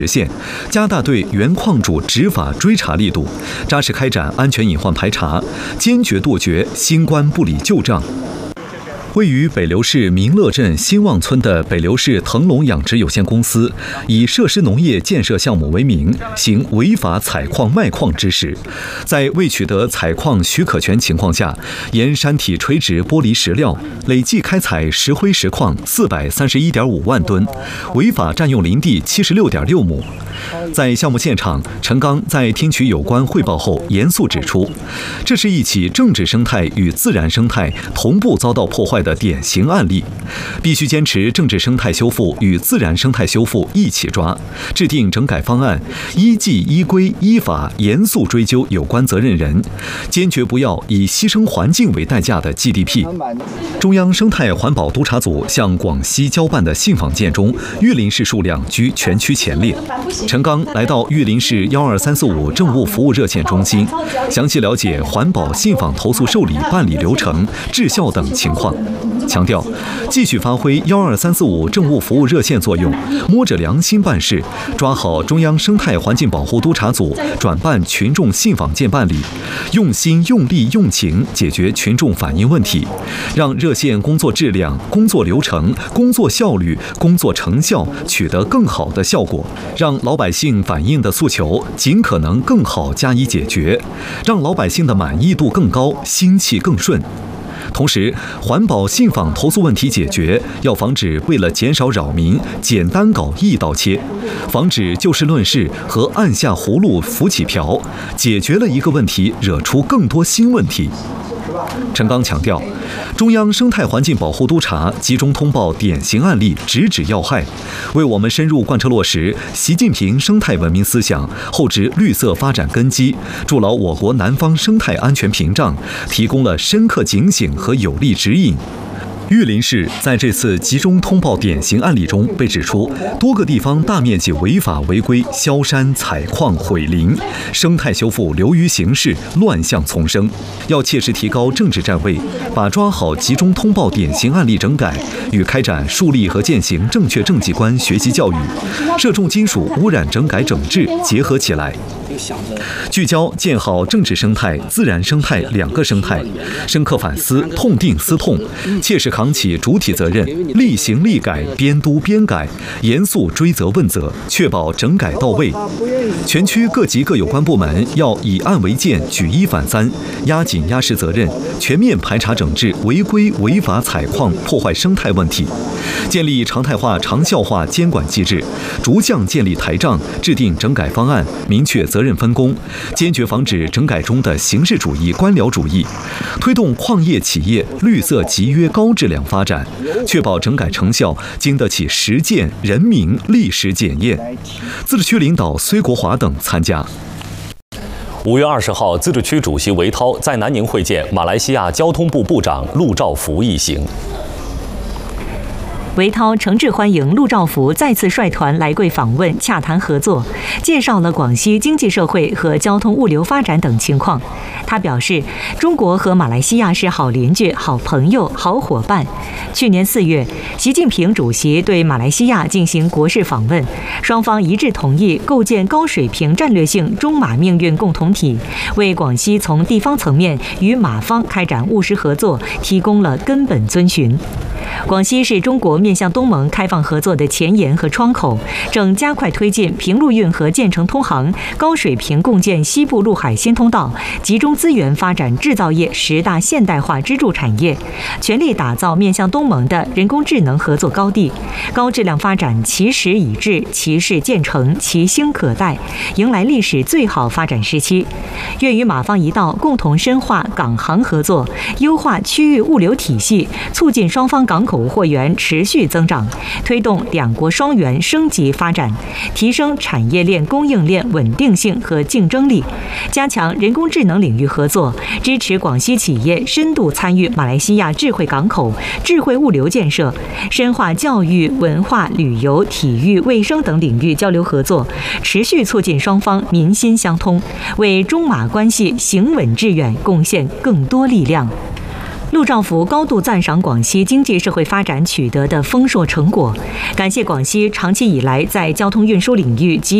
实现，加大对原矿主执法追查力度，扎实开展安全隐患排查，坚决杜绝新官不理旧账。位于北流市民乐镇兴旺村的北流市腾龙养殖有限公司，以设施农业建设项目为名，行违法采矿卖矿之实，在未取得采矿许可权情况下，沿山体垂直剥离石料，累计开采石灰石矿431.5万吨，违法占用林地76.6亩。在项目现场，陈刚在听取有关汇报后，严肃指出，这是一起政治生态与自然生态同步遭到破坏的典型案例，必须坚持政治生态修复与自然生态修复一起抓，制定整改方案，依纪依规依法严肃追究有关责任人，坚决不要以牺牲环境为代价的 GDP。中央生态环保督察组向广西交办的信访件中，玉林市数量居全区前列。陈刚来到玉林市12345政务服务热线中心，详细了解环保信访投诉受理办理流程、质效等情况，强调继续发挥12345政务服务热线作用，摸着良心办事，抓好中央生态环境保护督察组转办群众信访件办理，用心用力用情解决群众反映问题，让热线工作质量、工作流程、工作效率、工作成效取得更好的效果，让老百姓反映的诉求尽可能更好加以解决，让老百姓的满意度更高，心气更顺。同时，环保信访投诉问题解决要防止为了减少扰民，简单搞一刀切，防止就事论事和按下葫芦浮起瓢，解决了一个问题，惹出更多新问题。陈刚强调，中央生态环境保护督察集中通报典型案例，直指要害，为我们深入贯彻落实习近平生态文明思想，厚植绿色发展根基，筑牢我国南方生态安全屏障，提供了深刻警醒和有力指引。玉林市在这次集中通报典型案例中被指出，多个地方大面积违法违规削山采矿毁林，生态修复流于形式，乱象丛生。要切实提高政治站位，把抓好集中通报典型案例整改与开展树立和践行正确政绩观学习教育、涉重金属污染整改整治结合起来，聚焦建好政治生态、自然生态两个生态，深刻反思、痛定思痛，切实扛起主体责任，力行力改，边督边改，严肃追责问责，确保整改到位。全区各级各有关部门要以案为鉴，举一反三，压紧压实责任，全面排查整治违规违法采矿破坏生态问题，建立常态化长效化监管机制，逐项建立台账，制定整改方案，明确责任分工，坚决防止整改中的形式主义、官僚主义，推动矿业企业绿色集约高质量发展，确保整改成效经得起实践、人民历史检验。自治区领导崔国华等参加。 5月20号，自治区主席韦涛在南宁会见马来西亚交通部部长陆兆福一行。 韦涛诚挚欢迎陆兆福再次率团来贵访问，洽谈合作，介绍了广西经济社会和交通物流发展等情况。他表示，中国和马来西亚是好邻居、好朋友、好伙伴。去年4月，习近平主席对马来西亚进行国事访问，双方一致同意构建高水平战略性中马命运共同体，为广西从地方层面与马方开展务实合作提供了根本遵循。广西是中国面向东盟开放合作的前沿和窗口，正加快推进平陆运河建成通航、高水平共建西部陆海新通道，集中资源发展制造业10大现代化支柱产业，全力打造面向东盟的人工智能合作高地，高质量发展其时已至，其势渐成，其兴可待，迎来历史最好发展时期。愿与马方一道共同深化港航合作，优化区域物流体系，促进双方港口货源持续增长，推动两国双元升级发展，提升产业链供应链稳定性和竞争力，加强人工智能领域合作，支持广西企业深度参与马来西亚智慧港口、智慧物流建设，深化教育、文化、旅游、体育、卫生等领域交流合作，持续促进双方民心相通，为中马关系行稳致远贡献更多力量。 陆兆福高度赞赏广西经济社会发展取得的丰硕成果，感谢广西长期以来在交通运输领域及